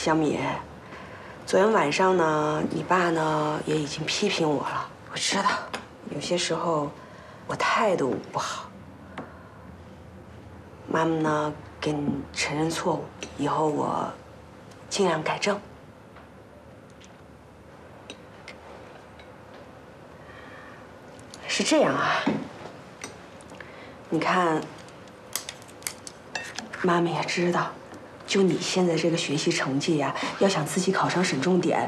小米，昨天晚上呢，你爸呢也已经批评我了。我知道，有些时候我态度不好。妈妈呢，给你承认错误，以后我尽量改正。是这样啊，你看，妈妈也知道。 就你现在这个学习成绩呀，要想自己考上省重点，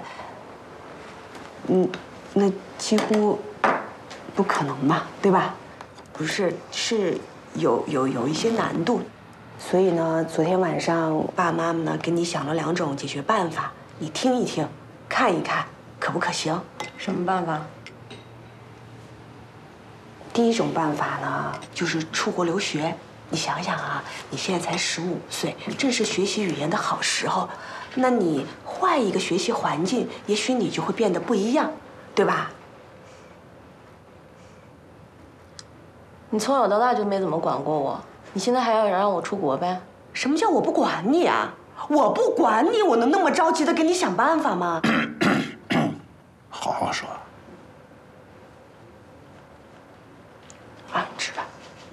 那几乎不可能嘛，对吧？不是，是有一些难度，所以呢，昨天晚上爸爸妈妈呢给你想了2种解决办法，你听一听，看一看，可不可行？ 什么办法？ 第一种办法呢，就是出国留学。 你想想啊，你现在才15岁，正是学习语言的好时候。那你换一个学习环境，也许你就会变得不一样，对吧？ 你从小到大就没怎么管过我，你现在还要让我出国呗？ 什么叫我不管你啊？我不管你，我能那么着急的给你想办法吗？ 好好说。 啊，吃吧。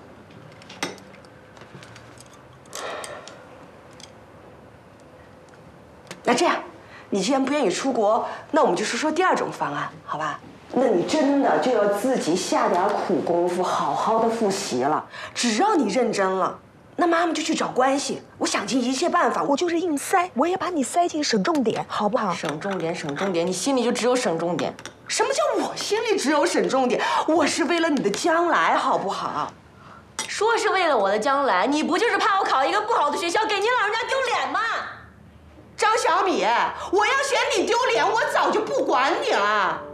那这样，你既然不愿意出国，那我们就说说第2种方案，好吧？那你真的就要自己下点苦功夫，好好的复习了。只要你认真了，那妈妈就去找关系，我想尽一切办法，我就是硬塞，我也把你塞进省重点，好不好？ 省重点，省重点，你心里就只有省重点。 什么叫我心里只有省重点？我是为了你的将来，好不好？ 说是为了我的将来，你不就是怕我考一个不好的学校，给您老人家丢脸吗？ 张小米，我要嫌你丢脸，我早就不管你了。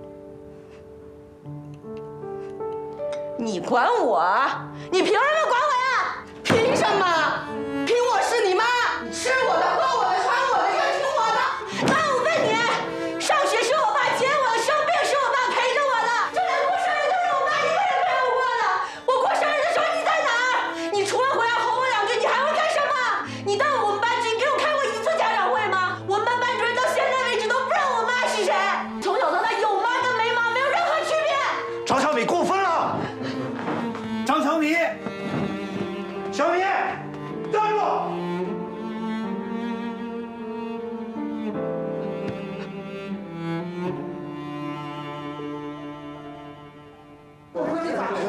你管我？你凭什么管我呀？ 凭什么？凭我是你妈，吃我的、喝我的、穿我的、任听我的。 那我问你，上学是我爸接我的，生病是我爸陪着我的，这2过生日都是我妈一个人陪我过的。我过生日的时候你在哪儿？你除了回来吼我2句，你还会干什么？你到我们班级，你给我开过1次家长会吗？我们班班主任到现在为止都不知道我妈是谁。从小到大有妈跟没妈没有任何区别。 张小米过分了！张小米，小米，站住！